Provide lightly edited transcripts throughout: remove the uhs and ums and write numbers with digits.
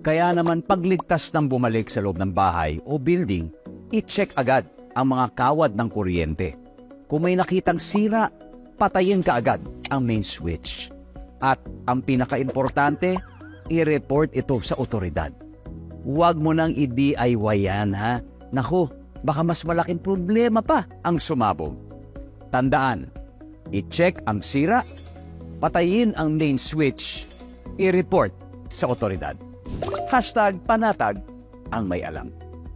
Kaya naman pagligtas ng bumalik sa loob ng bahay o building, i-check agad ang mga kawad ng kuryente. Kung may nakitang sira, patayin ka agad ang main switch. At ang pinaka-importante, i-report ito sa otoridad. Huwag mo nang i-DIY yan, ha? Naku, baka mas malaking problema pa ang sumabog. Tandaan, i-check ang sira, patayin ang main switch, i-report sa otoridad. #panatag ang may alam.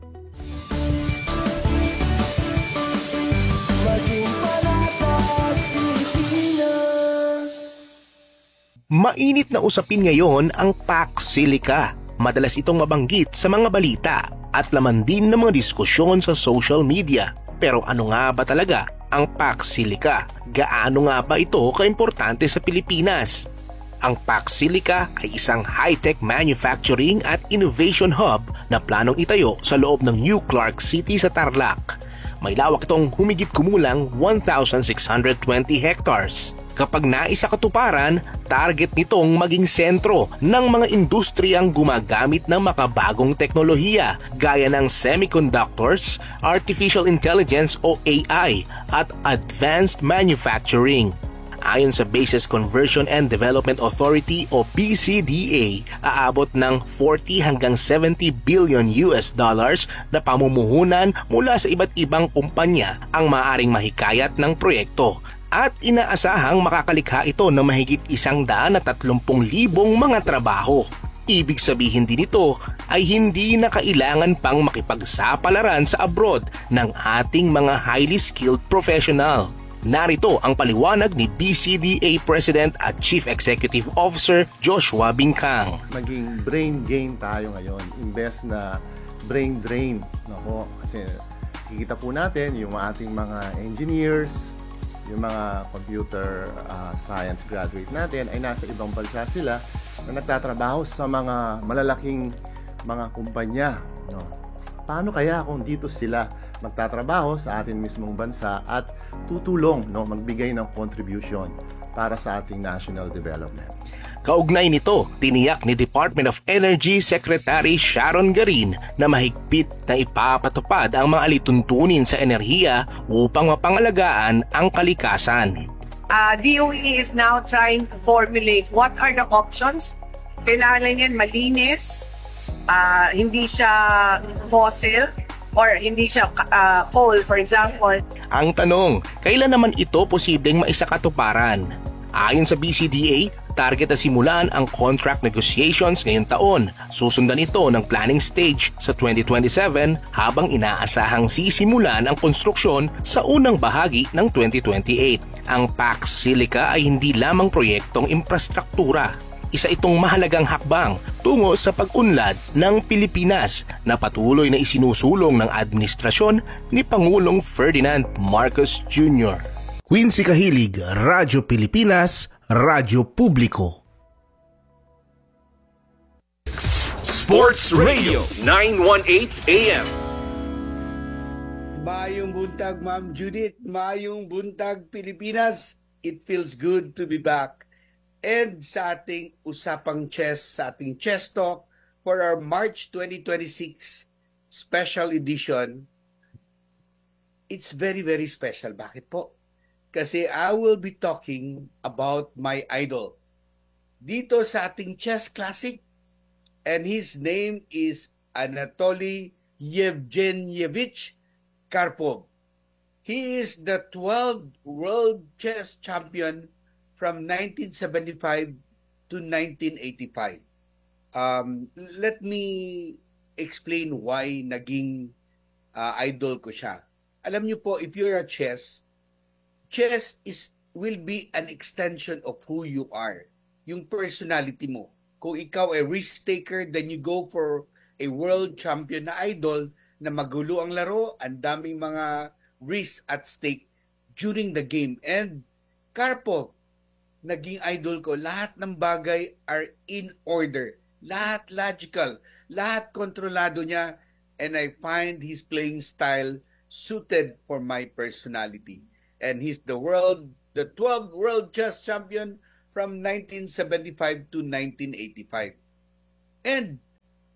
Mainit na usapin ngayon ang Pax Silica. Madalas itong mabanggit sa mga balita at laman din ng mga diskusyon sa social media. Pero ano nga ba talaga ang Pax Silica? Gaano nga ba ito kaimportante sa Pilipinas? Ang Pax Silica ay isang high-tech manufacturing at innovation hub na planong itayo sa loob ng New Clark City sa Tarlac. May lawak itong humigit kumulang 1,620 hectares. Kapag naisa katuparan, target nitong maging sentro ng mga industriyang gumagamit ng makabagong teknolohiya gaya ng semiconductors, artificial intelligence o AI at advanced manufacturing. Ayon sa Bases Conversion and Development Authority o BCDA, aabot ng 40 hanggang 70 billion US dollars na pamumuhunan mula sa iba't ibang kumpanya ang maaaring mahikayat ng proyekto. At inaasahang makakalikha ito ng mahigit 130,000 mga trabaho. Ibig sabihin din ito ay hindi na kailangan pang makipagsapalaran sa abroad ng ating mga highly skilled professional. Narito ang paliwanag ni BCDA President at Chief Executive Officer Joshua Bincang. Maging brain gain tayo ngayon, imbes na brain drain. Nako, kasi kikita po natin yung ating mga engineers, yung mga computer science graduate natin ay nasa ibang bansa sila na nagtatrabaho sa mga malalaking mga kumpanya. No? Paano kaya kung dito sila magtatrabaho sa ating mismong bansa at tutulong, no, magbigay ng contribution para sa ating national development? Kaugnay nito, tiniyak ni Department of Energy Secretary Sharon Garin na mahigpit na ipapatupad ang mga alituntunin sa enerhiya upang mapangalagaan ang kalikasan. DOE is now trying to formulate what are the options. Kailangan yan malinis, hindi siya fossil, or hindi siya coal, for example. Ang tanong, kailan naman ito posibleng maisakatuparan? Ayon sa BCDA, target na simulan ang contract negotiations ngayong taon. Susundan ito ng planning stage sa 2027 habang inaasahang sisimulan ang konstruksyon sa unang bahagi ng 2028. Ang Pax Silica ay hindi lamang proyektong infrastruktura. Isa itong mahalagang hakbang tungo sa pag-unlad ng Pilipinas na patuloy na isinusulong ng administrasyon ni Pangulong Ferdinand Marcos Jr. Quincy Kahilig, Radyo Pilipinas, Radyo Publiko. Sports Radio 918 AM. Mayong buntag, Ma'am Judith. Mayong buntag, Pilipinas. It feels good to be back. And sa ating usapang chess, sa ating chess talk for our March 2026 special edition, it's very, very special. Bakit po? Kasi I will be talking about my idol dito sa ating chess classic, and his name is Anatoly Yevgenyevich Karpov. He is the 12th world chess champion from 1975 to 1985. Let me explain why naging idol ko siya. Alam niyo po, if you're a chess will be an extension of who you are. Yung personality mo. Kung ikaw ay risk taker, then you go for a world champion na idol na magulo ang laro, ang daming mga risk at stake during the game. And Karpov, naging idol ko. Lahat ng bagay are in order. Lahat logical. Lahat kontrolado niya. And I find his playing style suited for my personality. And he's the 12th world chess champion from 1975 to 1985. And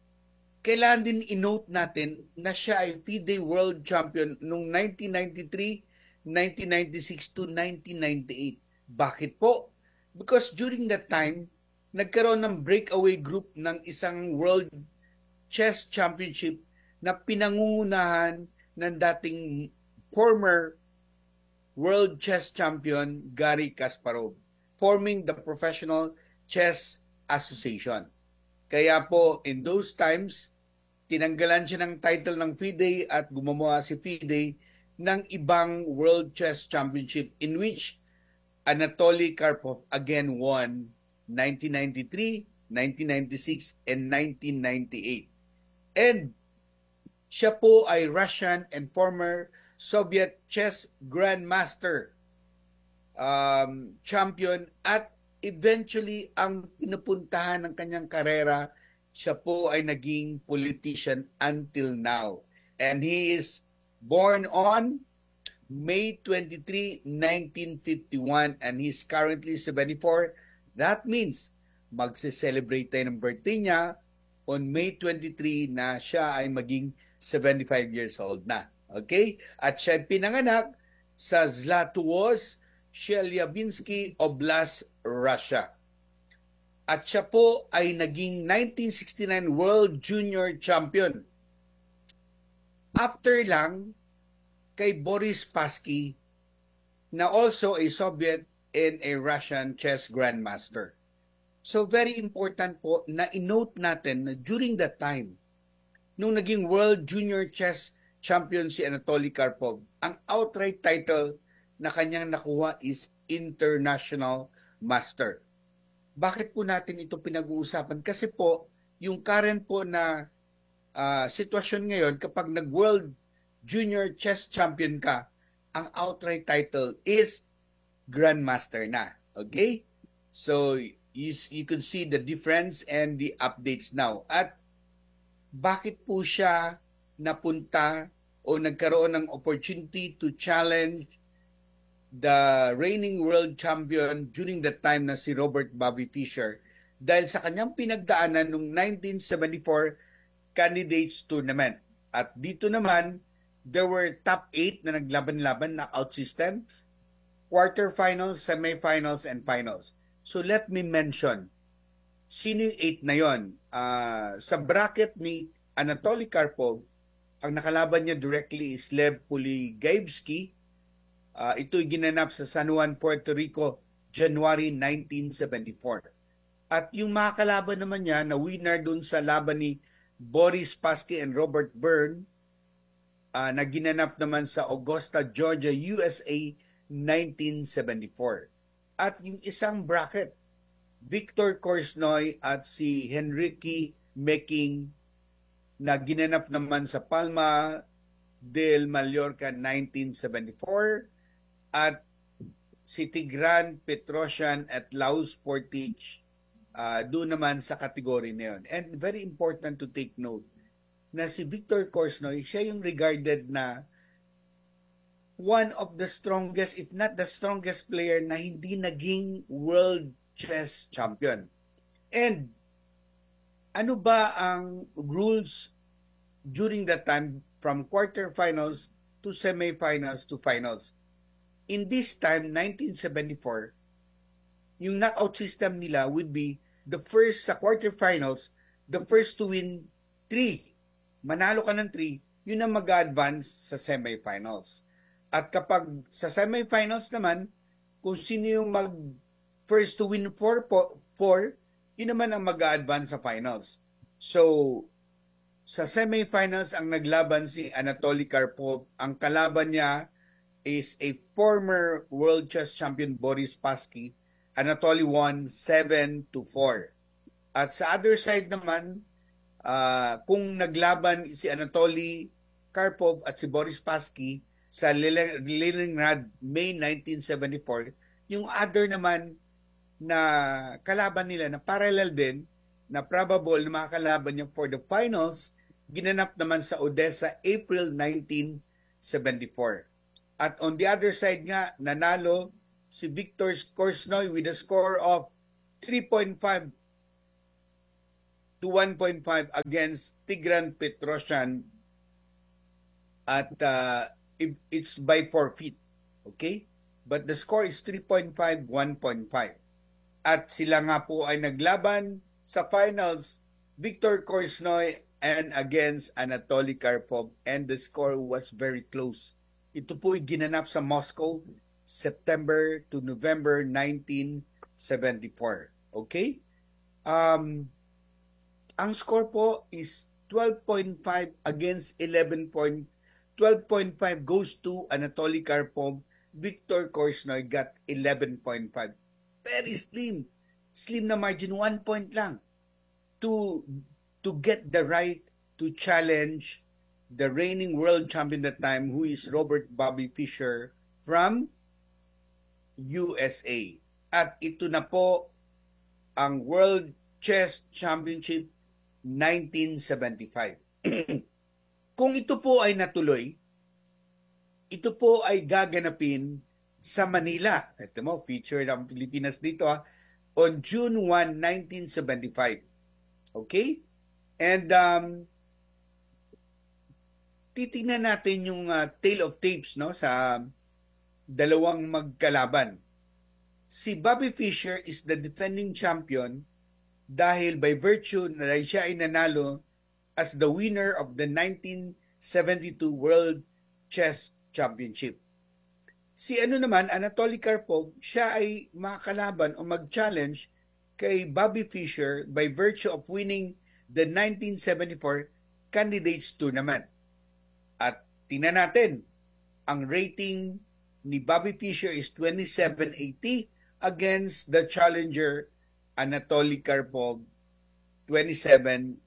kailangan din i-note natin na siya ay FIDE World Champion noong 1993, 1996 to 1998. Bakit po? Because during that time, nagkaroon ng breakaway group ng isang World Chess Championship na pinangungunahan ng dating former World Chess Champion Garry Kasparov, forming the Professional Chess Association. Kaya po, in those times, tinanggalan siya ng title ng FIDE at gumawa si FIDE ng ibang World Chess Championship in which Anatoly Karpov again won 1993, 1996, and 1998. And siya po ay Russian and former Soviet chess grandmaster champion at eventually ang pinupuntahan ng kanyang karera, siya po ay naging politician until now. And he is born on May 23, 1951 and he's currently 74. That means magse-celebrate tayo ng birthday niya on May 23 na siya ay maging 75 years old na. Okay? At siya ay pinanganak sa Zlatoust, Chelyabinsk Oblast, Russia. At siya po ay naging 1969 World Junior Champion. After lang kay Boris Spassky na also a Soviet and a Russian chess grandmaster. So very important po na i-note natin na during that time, nung naging World Junior Chess Champion si Anatoly Karpov, ang outright title na kanyang nakuha is International Master. Bakit po natin ito pinag-uusapan? Kasi po, yung current po na sitwasyon ngayon, kapag nag-World Junior Chess Champion ka, ang outright title is Grandmaster na. Okay? So, you can see the difference and the updates now. At bakit po siya napunta o nagkaroon ng opportunity to challenge the reigning world champion during that time na si Robert Bobby Fischer dahil sa kanyang pinagdaanan noong 1974 Candidates Tournament. At dito naman, there were top 8 na naglaban-laban, knockout system, quarterfinals, semifinals, and finals. So let me mention, sino yung 8 na yon? Sa bracket ni Anatoly Karpov, ang nakalaban niya directly is Lev Polygaevsky. Ito'y ginanap sa San Juan, Puerto Rico, January 1974. At yung mga kalaban naman niya na winner dun sa laban ni Boris Spassky and Robert Byrne, na ginanap naman sa Augusta, Georgia, USA, 1974. At yung isang bracket, Victor Korchnoi at si Henrique Meking na ginanap naman sa Palma del Mallorca 1974 at si Tigran Petrosyan at Laus Portich doon naman sa kategory na yun. And very important to take note na si Victor Korchnoi, siya yung regarded na one of the strongest, if not the strongest player na hindi naging world chess champion. And ano ba ang rules during that time from quarterfinals to semifinals to finals? In this time, 1974, yung knockout system nila would be the first sa quarterfinals, the first to win 3. Manalo ka ng 3, yun ang mag-advance sa semifinals. At kapag sa semifinals naman, kung sino yung first to win 4, yun naman ang mag-advance sa finals. So, sa semifinals ang naglaban si Anatoly Karpov. Ang kalaban niya is a former world chess champion Boris Spassky. Anatoly won 7-4. At sa other side naman, kung naglaban si Anatoly Karpov at si Boris Spassky sa Leningrad, May 1974, yung other naman na kalaban nila na parallel din, na probable na makakalaban niya for the finals, ginanap naman sa Odessa, April 1974. At on the other side nga, nanalo si Victor Korchnoi with a score of 3.5 to 1.5 against Tigran Petrosyan at it's by forfeit. Okay? But the score is 3.5, 1.5. At sila nga po ay naglaban sa finals, Viktor Korchnoi and against Anatoly Karpov, and the score was very close. Ito po ay ginanap sa Moscow, September to November 1974. Okay? Ang score po is 12.5 against 11.12.5 goes to Anatoly Karpov. Viktor Korchnoi got 11.5. Very slim. Slim na margin, 1 point lang to get the right to challenge the reigning world champion at the time, who is Robert Bobby Fischer from USA. At ito na po ang World Chess Championship 1975. Kung ito po ay natuloy, ito po ay gaganapin sa Manila. Ito mo, featured ang Pilipinas dito on June 1, 1975. Okay? And titingnan natin yung tale of tapes, no, sa dalawang magkalaban. Si Bobby Fischer is the defending champion dahil by virtue na siya ay nanalo as the winner of the 1972 World Chess Championship. Si Anatoly Karpov, siya ay makakalaban o mag-challenge kay Bobby Fischer by virtue of winning the 1974 Candidates Tournament. At tingnan natin, ang rating ni Bobby Fischer is 2780 against the challenger Anatoly Karpov 2705.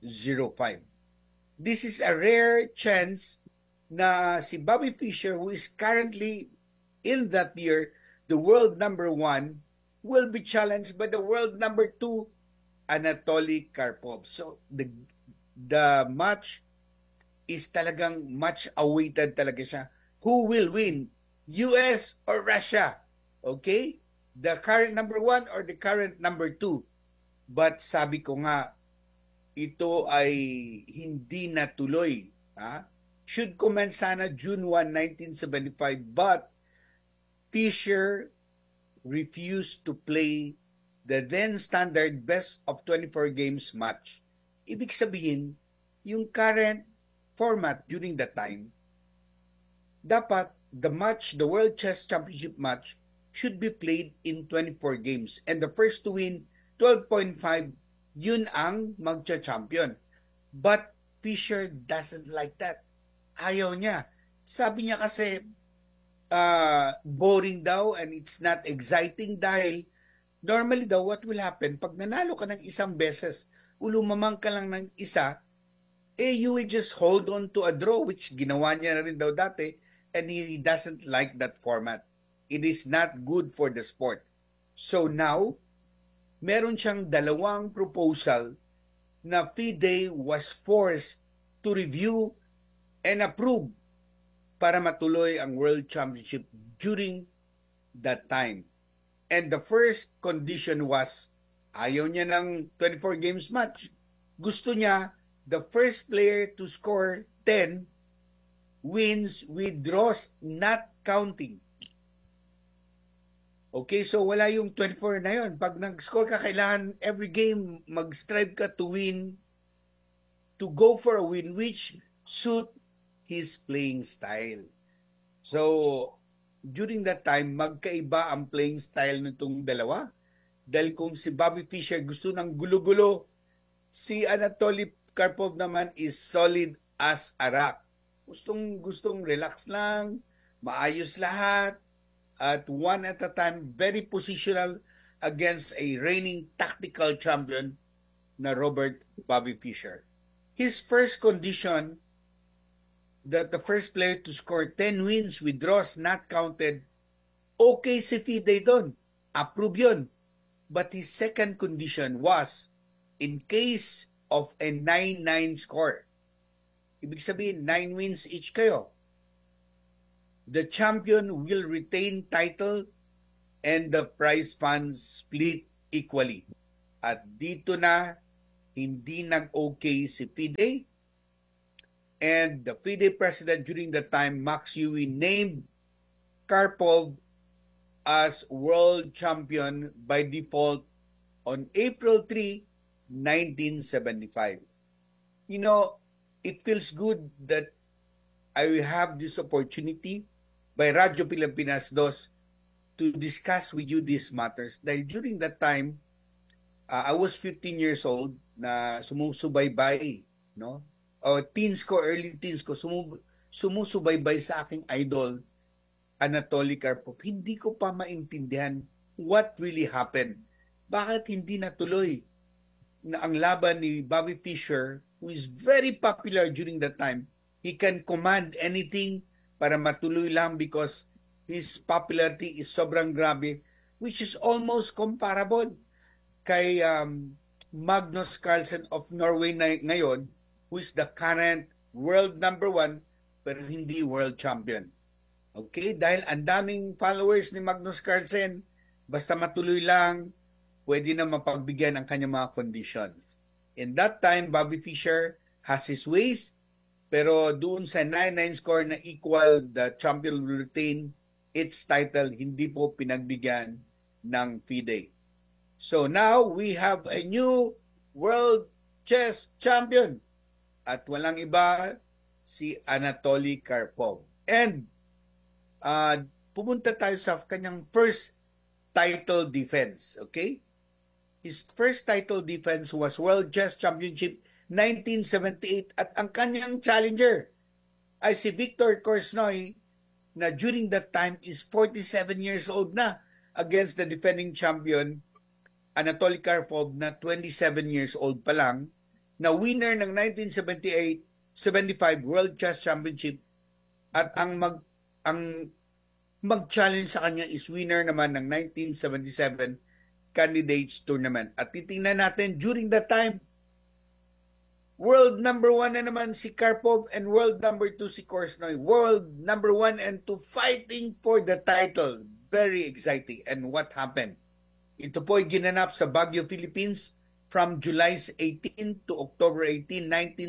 This is a rare chance na si Bobby Fischer, who is currently in that year the world number 1, will be challenged by the world number 2, Anatoly Karpov. So the match is talagang much awaited talaga siya. Who will win? US or Russia? Okay? The current number 1 or the current number 2? But sabi ko nga, ito ay hindi natuloy. Should commence sana June 1, 1975, but Fischer refused to play the then standard best of 24 games match. Ibig sabihin, yung current format during that time, dapat the World Chess Championship match should be played in 24 games. And the first to win 12.5, yun ang magcha-champion. But Fischer doesn't like that. Ayaw niya. Sabi niya kasi, boring daw and it's not exciting dahil normally daw what will happen, pag nanalo ka ng isang beses, ulumamang ka lang ng isa, you will just hold on to a draw, which ginawa niya na rin daw dati, and he doesn't like that format. It is not good for the sport. So now, meron siyang dalawang proposal na FIDE was forced to review and approve para matuloy ang World Championship during that time. And the first condition was, ayaw niya ng 24 games match. Gusto niya, the first player to score 10 wins with draws not counting. Okay, so wala yung 24 na yun. Pag nag-score ka, kailangan every game mag-strive ka to win, to go for a win which suit his playing style. So, during that time, magkaiba ang playing style nitong dalawa. Dahil kung si Bobby Fischer gusto ng gulo-gulo, si Anatoly Karpov naman is solid as a rock. Gustong relax lang, maayos lahat, at one at a time, very positional against a reigning tactical champion na Robert Bobby Fischer. His first condition, that the first player to score 10 wins with draws not counted, okay si FIDE doon. Approve yun. But his second condition was, in case of a 9-9 score, ibig sabihin, 9 wins each kayo, the champion will retain title and the prize funds split equally. At dito na hindi nag-okay si FIDE, and the FIDE president during that time, Max Huey, named Karpov as world champion by default on April 3, 1975. You know, it feels good that I will have this opportunity by Radyo Pilipinas 2 to discuss with you these matters. Dahil during that time, I was 15 years old na sumusubaybay, no? O early teens ko, sumusubaybay sa aking idol, Anatoly Karpov. Hindi ko pa maintindihan what really happened. Bakit hindi natuloy na ang laban ni Bobby Fischer, who is very popular during that time. He can command anything para matuloy lang because his popularity is sobrang grabe, which is almost comparable kay Magnus Carlsen of Norway ngayon, who is the current world number 1 pero hindi world champion. Okay? Dahil ang daming followers ni Magnus Carlsen, basta matuloy lang, pwede na mapagbigyan ang kanyang mga conditions. In that time, Bobby Fischer has his ways, pero doon sa 9-9 score na equal, the champion will retain its title, hindi po pinagbigyan ng FIDE. So now, we have a new world chess champion. At walang iba, si Anatoly Karpov. And pumunta tayo sa kanyang first title defense, okay? His first title defense was World Chess Championship 1978 at ang kanyang challenger ay si Viktor Korchnoi na during that time is 47 years old na against the defending champion Anatoly Karpov na 27 years old pa lang na winner ng 1978-75 World Chess Championship at ang mag-challenge sa kanya is winner naman ng 1977 Candidates Tournament. At titingnan natin, during that time, world number 1 na naman si Karpov and world number 2 si Korchnoi. World number 1 and 2 fighting for the title. Very exciting. And what happened? Ito po ay ginanap sa Baguio, Philippines from July 18 to October 18,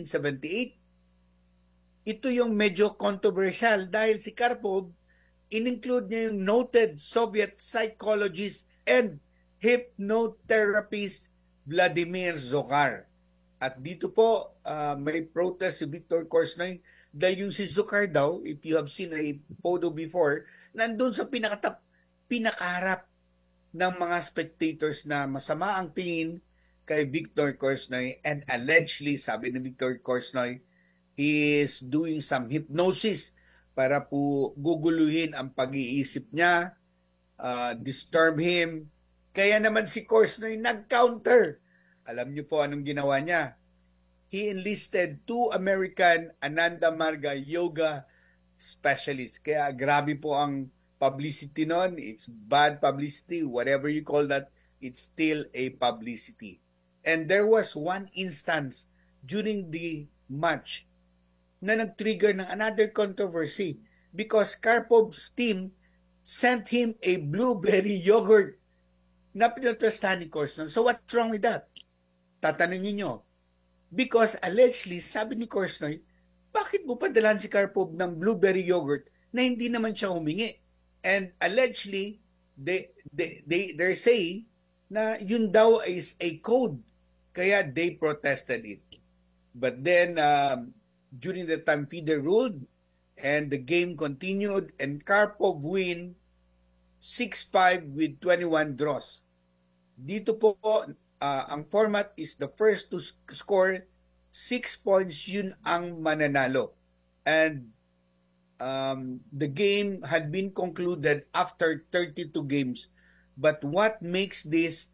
1978. Ito yung medyo controversial dahil si Karpov, in-include niya yung noted Soviet psychologist and hypnotherapist Vladimir Zohar. At dito po, may protest si Viktor Korchnoi dahil yung si Zohar daw, if you have seen a photo before, nandun sa pinakaharap ng mga spectators na masama ang tingin kay Viktor Korchnoi, and allegedly, sabi ni Viktor Korchnoi, he is doing some hypnosis para po guguluhin ang pag-iisip niya, disturb him. Kaya naman si Korchnoi nag-counter. Alam niyo po anong ginawa niya? He enlisted 2 American Ananda Marga yoga specialists. Kaya grabe po ang publicity nun. It's bad publicity. Whatever you call that, it's still a publicity. And there was one instance during the match na nag-trigger ng another controversy because Karpov's team sent him a blueberry yogurt na pinatestahan ni Korchnoi. So what's wrong with that? Tatanungin nyo. Because allegedly, sabi ni Korchnoi, bakit mo padalan si Karpov ng blueberry yogurt na hindi naman siya humingi? And allegedly, they're saying na yun daw is a code. Kaya they protested it. But then, during the time, FIDE ruled and the game continued and Karpov win 6-5 with 21 draws. Dito po, ang format is the first to score 6 points, yun ang mananalo. And the game had been concluded after 32 games. But what makes this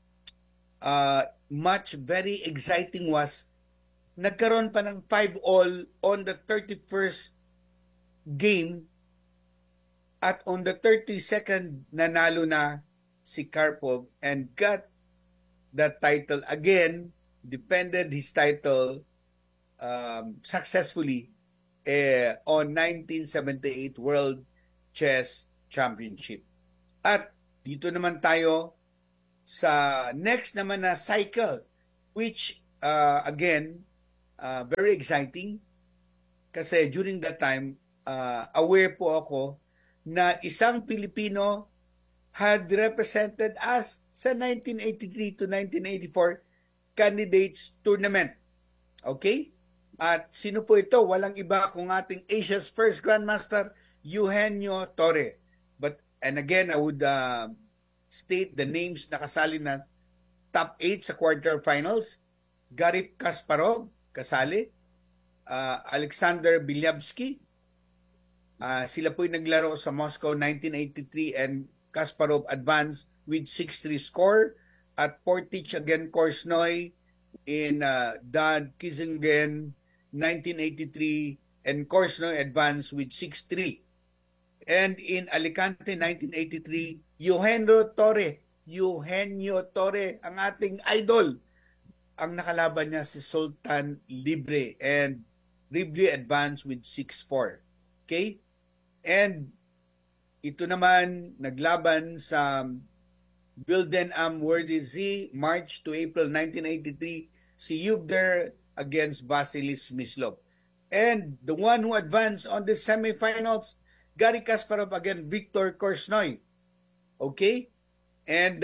match very exciting was nagkaroon pa ng 5-all on the 31st game at on the 32nd nanalo na si Karpov and got that title again, defended his title successfully on 1978 World Chess Championship. At dito naman tayo sa next naman na cycle, which again, very exciting kasi during that time, aware po ako na isang Pilipino had represented us sa 1983 to 1984 candidates tournament. Okay? At sino po ito? Walang iba kung ating Asia's first Grandmaster, Eugenio Torre. And again, I would state the names na kasali na top 8 sa quarterfinals. Garry Kasparov, kasali. Alexander Bilyavsky. Sila po'y naglaro sa Moscow 1983 and Kasparov advanced with 6-3 score. At Portich again Korsnoy in Dad Kissingen 1983 and Korsnoy advanced with 6-3. And in Alicante 1983, Eugenio Torre, ang ating idol. Ang nakalaban niya si Sultan Libre and Libre advanced with 6-4. Okay? And ito naman naglaban sa Wilden am Wordy Z, March to April 1983, si Yuvder against Vasilis Smyslov. And the one who advanced on the semifinals, Garry Kasparov against Viktor Korsnoy. Okay? And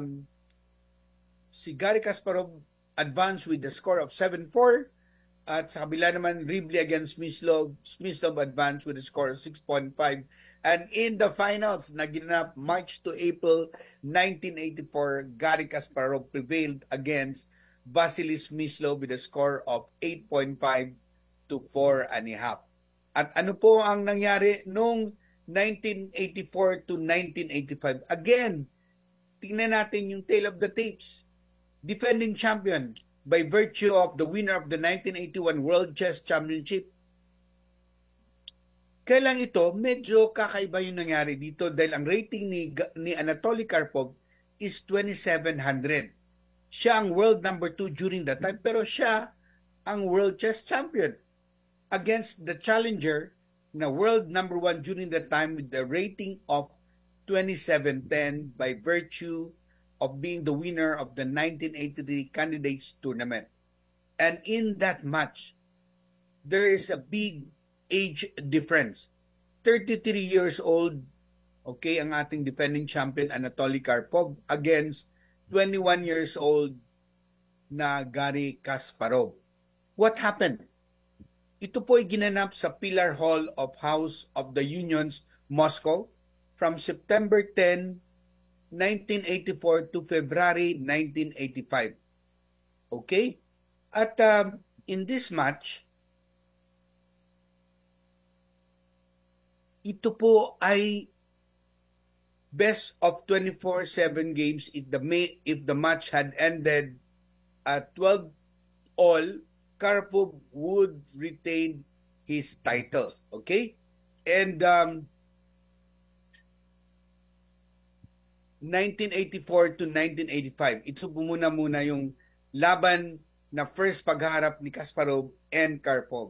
si Garry Kasparov advanced with the score of 7-4. At sa kabila naman, Ribli against Smyslov advanced with a score of 6.5. And in the finals, naginap March to April 1984, Garry Kasparov prevailed against Vasily Smyslov with a score of 8.5 to 4.5. At ano po ang nangyari noong 1984 to 1985? Again, tingnan natin yung tale of the tapes. Defending champion by virtue of the winner of the 1981 World Chess Championship. Kailang ito, medyo kakaiba yung nangyari dito dahil ang rating ni Anatoly Karpov is 2,700. Siya ang world number 2 during that time, pero siya ang World Chess Champion against the challenger na world number 1 during that time with the rating of 2710 by virtue of being the winner of the 1983 Candidates Tournament. And in that match, there is a big age difference. 33 years old, okay, ang ating defending champion Anatoly Karpov against 21 years old na Garry Kasparov. What happened? Ito po ay ginanap sa Pilar Hall of House of the Unions, Moscow, from September 10, 1984 to February 1985. Okay? At in this match, ito po ay best of 24-7 games if the match had ended at 12 all, Karpov would retain his title. Okay? And 1984 to 1985, ito po muna yung laban na first pagharap ni Kasparov and Karpov.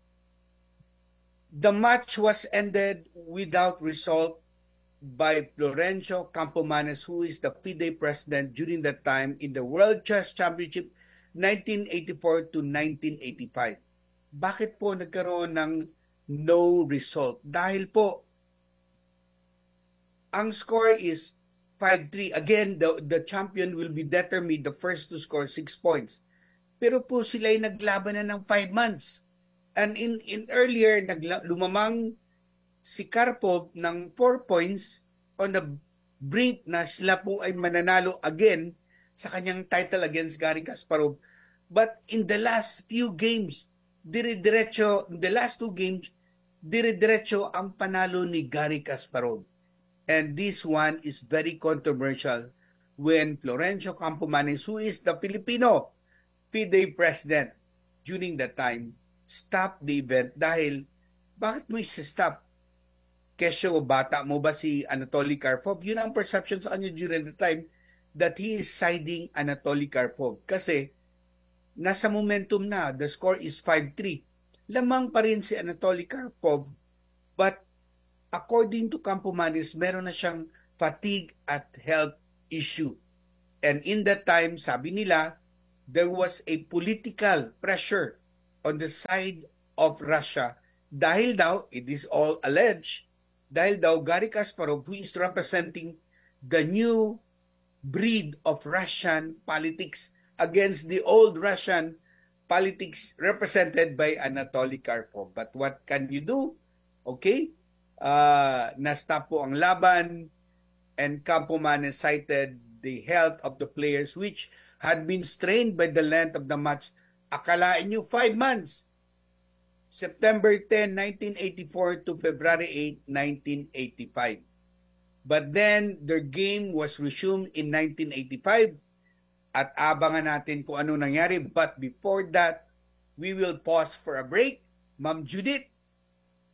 The match was ended without result by Florencio Campomanes, who is the FIDE president during that time in the World Chess Championship 1984 to 1985. Bakit po nagkaroon ng no result? Dahil po, ang score is 5-3. Again, the champion will be determined the first to score 6 points. Pero po sila ay naglaban na ng 5 months. And in earlier, lumamang si Karpov ng 4 points on the brink na sila po ay mananalo again sa kanyang title against Garry Kasparov. But in the last few games, dire-diretso ang panalo ni Garry Kasparov. And this one is very controversial when Florencio Campomanes, who is the Filipino FIDE president during that time, stopped the event dahil bakit mo i-stop? Kesyo, bata mo ba si Anatoly Karpov? Yun ang perception sa kanya during the time that he is siding Anatoly Karpov. Kasi nasa momentum na, the score is 5-3. Lamang pa rin si Anatoly Karpov, but according to Campomanes, meron na siyang fatigue at health issue. And in that time, sabi nila, there was a political pressure on the side of Russia dahil daw, it is all alleged, dahil daw Garry Kasparov, who is representing the new breed of Russian politics against the old Russian politics represented by Anatoly Karpov. But what can you do? Okay? Na-stop po ang laban, and Campo Mane cited the health of the players which had been strained by the length of the match. Akalain nyo, 5 months. September 10, 1984 to February 8, 1985. But then, their game was resumed in 1985 at abangan natin kung ano nangyari. But before that, we will pause for a break. Ma'am Judith,